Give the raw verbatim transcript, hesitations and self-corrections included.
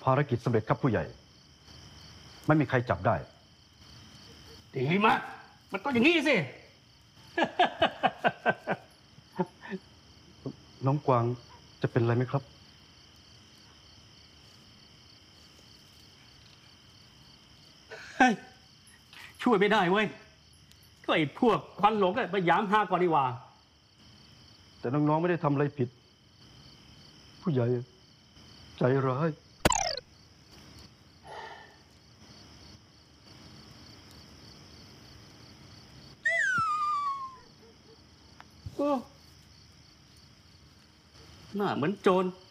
ารกิจสำเร็จครับผู้ใหญ่ไม่มีใครจับได้ดีมากมันก็อย่างนี้สิน้องกวางจะเป็นอะไรไหมครับช่วยไม่ได้เว้ยก็ไอ้พวกควันหลงก็พยายามห้ามก่อนดีกว่าแต่น้องๆไม่ได้ทำอะไรผิดผู้ใหญ่ใจร้ายหน้าเหมือนโจร